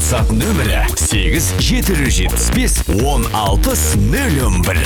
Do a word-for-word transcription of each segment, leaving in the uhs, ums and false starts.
WhatsApp нөмірі сегіз жеті жүз жетпіс бес он алпыс нөл он бір.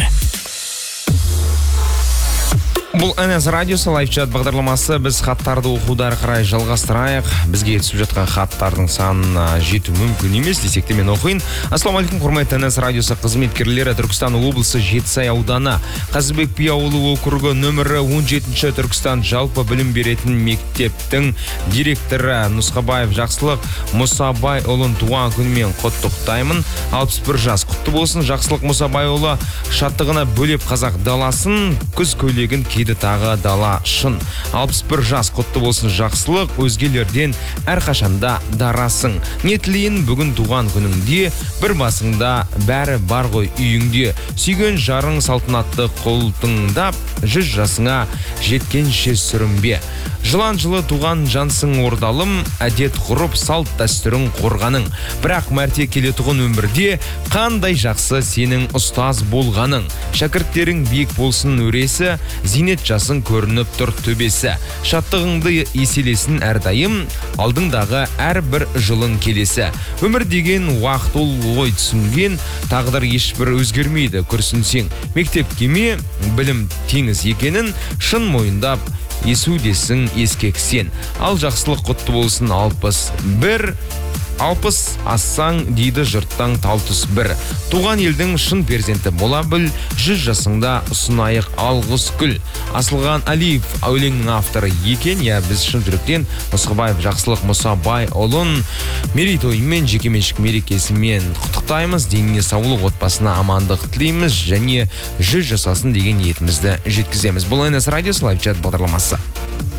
Бұл эн эс радиосы лайфчат бағдарламасы. Біз хаттарды оқуды ары қарай жалғастырайық. Бізге түсіп жатқан хаттардың санына жету мүмкін емес десек те мен оқиын. Ассалаумағалейкум, құрметті эн эс радиосы қызметкерлері. Түркістан облысы Жетісай ауданы Қазыбек би ауылы округі нөмірі он жетінші Түркістан жалпы білім беретін мектептің директоры Нұсқабаев Жақсылық Мұсабайұлын туған күнімен құттықтаймын. алпыс бір жас құтты болсын. Жақсылық Мұсабайұлы шаттығына бөлеп қазақ даласын, күз көйлегін киді тағы дала шын. алпыс бір жас құтты болсын Жақсылық, өзгелерден әрқашанда дарасың. Не тілейін бүгін туған күніңде, бір басыңда бәрі бар ғой үйіңде. Сүйген жарың салтанатты қолтыңдап, жүз жасыңа жеткенше сүрінбе. Жылан жылы туған жансың ордалым, әдет ғұрып салт дәстүрің қорғаның. Бірақ мәрте келетұғын өмірде қандай жақсы сенің ұстаз болғаның. Шәкірттерің биік болсын өресі, зейнет жасың көрініп тұр төбесі. Шаттығыңды еселесін әрдайым, алдыңдағы әрбір жылың келесі. Өмір деген уақыт ол ой түсінген, тағдыр ешбір өзгермейді күрсінсең. Мектеп кеме, білім теңіз екенін шын мойындап, есудесің ескексен. Ал Жақсылық құтты болсын алпыс бір. Алпыс ассаң дейді жұрттан талтыс бір. Туған елдің шын перзенті бола біл, жүз жасыңда ұсынайық алғыс күл. Асылған Алиев өлеңнің авторы екен. Я біз шын жүректен Нұсқабаев Жақсылық Мұсабайұлын мерейтойымен, жекеменшік мерекесімен құттықтаймыз. Деніне саулық, отбасына амандық тілейміз және жүз жасасын деген ниетімізді жеткіземіз. Бұл эн эс радиосы лайфчат бағдарламасы.